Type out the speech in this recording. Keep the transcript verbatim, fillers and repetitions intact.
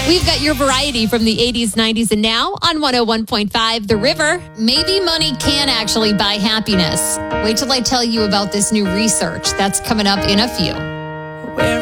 We've got your variety from the eighties, nineties, and now on one oh one point five The River. Maybe money can actually buy happiness. Wait till I tell you about this new research that's coming up in a few. Where